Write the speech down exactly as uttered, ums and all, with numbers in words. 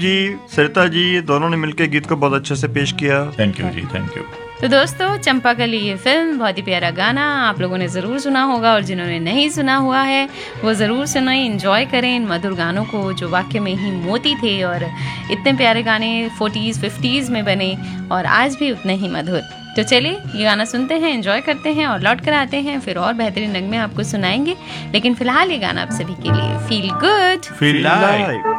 जी, सरिता जी दोनों ने मिलकर गीत को बहुत अच्छे से पेश किया। Thank you ji, thank you. तो दोस्तों, चंपाकली ये फिल्म बहुत ही प्यारा गाना आप लोगों ने ज़रूर सुना होगा, और जिन्होंने नहीं सुना हुआ है वो ज़रूर सुने, एंजॉय करें इन मधुर गानों को जो वाकई में ही मोती थे, और इतने प्यारे गाने फोर्टीज़ फिफ्टीज़ में बने और आज भी उतने ही मधुर। तो चलिए ये गाना सुनते हैं, एंजॉय करते हैं और लौट कर आते हैं, फिर और बेहतरीन नगमे आपको सुनाएंगे। लेकिन फिलहाल ये गाना आप सभी के लिए फील गुड फील लाइक